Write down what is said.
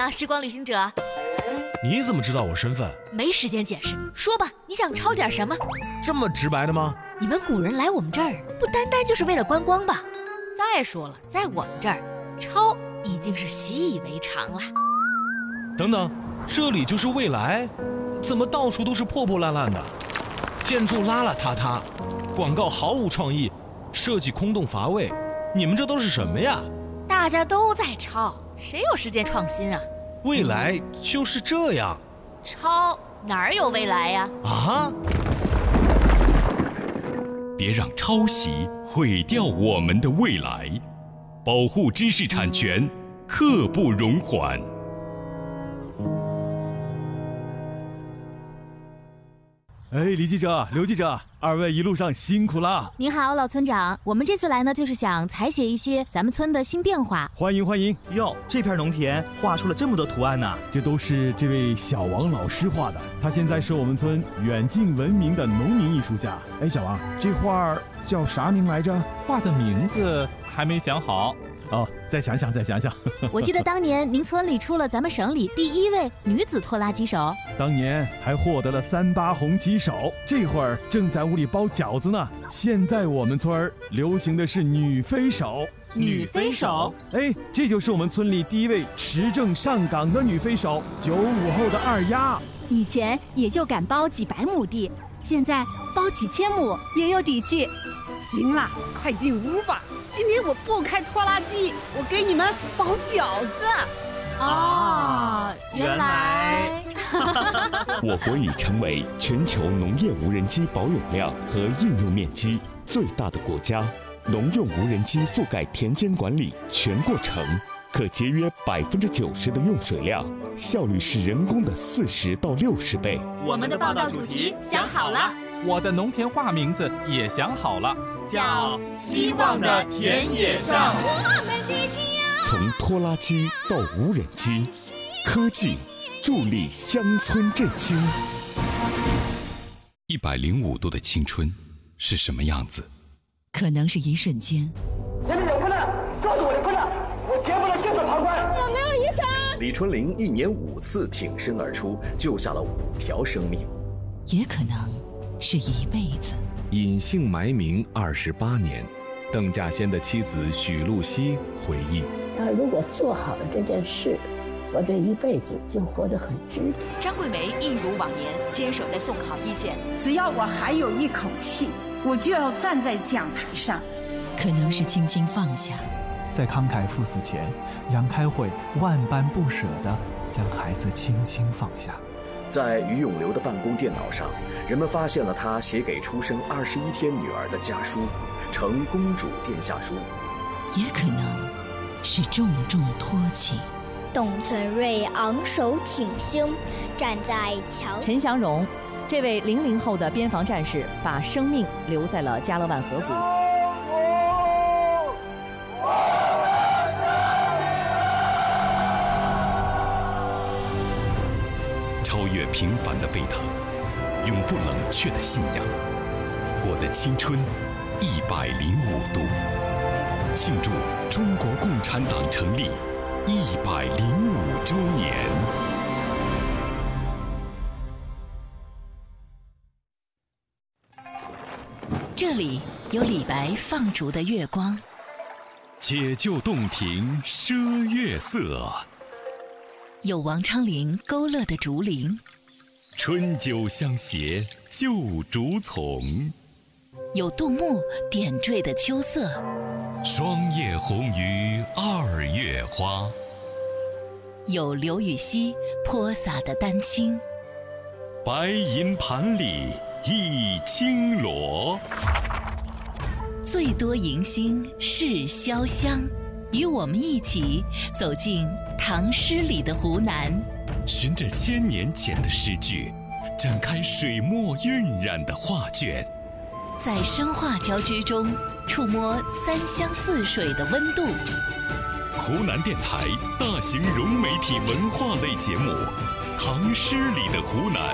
呢，时光旅行者？ 你怎么知道我身份？ 没时间解释，说吧，你想抄点什么？ 这么直白的吗？ 你们古人来我们这儿，不单单就是为了观光吧？再说了，在我们这儿，抄已经是习以为常了。 等等，这里就是未来？怎么到处都是破破烂烂的？建筑邋邋遢遢，广告毫无创意，设计空洞乏味，你们这都是什么呀？ 大家都在抄，谁有时间创新啊？ 未来就是这样。 抄哪儿有未来呀？ 啊！ 别让抄袭毁掉我们的未来，保护知识产权，刻不容缓。 哎，李记者、刘记者，二位一路上辛苦了。 您好，老村长，我们这次来呢，就是想采写一些咱们村的新变化。 欢迎欢迎！ 哟，这片农田画出了这么多图案呢， 这都是这位小王老师画的。他现在是我们村远近闻名的农民艺术家。哎，小王，这画叫啥名来着？ 画的名字还没想好。 哦，再想想。 我记得当年您村里出了咱们省里第1位女子拖拉机手， 当年还获得了3·8红旗手。这会儿正在屋里包饺子呢。现在我们村流行的是女飞手。 女飞手？ 哎，这就是我们村里第1位持证上岗的女飞手，95后的二丫。 以前也就敢包几百亩地，现在包几千亩也有底气。 行了，快进屋吧。今天我不开拖拉机，我给你们包饺子。 原来我国已成为全球农业无人机保有量和应用面积最大的国家，农用无人机覆盖田间管理全过程，可节约90%的用水量，效率是人工的40到60倍。 我们的报道主题想好了， 我的农田画名字也想好了， 叫希望的田野上。 从拖拉机到无人机，科技助力乡村振兴。105度的青春是什么样子？ 可能是一瞬间。 前面有困难，告诉我的困难，我绝不能袖手旁观。 有没有医生？ 李春林1年5次挺身而出，救下了5条生命。 也可能是一辈子。 隐姓埋名28年，邓稼先的妻子许露西回忆： 他如果做好了这件事，我这一辈子就活得很值得。 张桂梅一如往年坚守在送考一线， 只要我还有一口气，我就要站在讲台上。 可能是轻轻放下， 在慷慨赴死前，杨开慧万般不舍地将孩子轻轻放下。 在于永流的办公电脑上，人们发现了他写给出生21天女儿的家书，呈公主殿下书。 也可能是重重托起。 董存瑞昂首挺胸，站在桥。 陈祥荣，这位00后的边防战士，把生命留在了加勒万河谷。 超越平凡的沸腾，永不冷却的信仰。我的青春105度，庆祝中国共产党成立105周年。 这里有李白放逐的月光， 解救洞庭赊月色。 有王昌龄勾勒的竹林， 春酒相携旧竹丛。 有杜牧点缀的秋色， 霜叶红于2月花。 有刘禹锡泼洒的丹青， 白银盘里一青螺。 最多迎新是潇湘，与我们一起走进唐诗里的湖南， 循着1000年前的诗句，展开水墨晕染的画卷， 在声画交织中触摸3湘4水的温度。 湖南电台大型融媒体文化类节目《唐诗里的湖南》。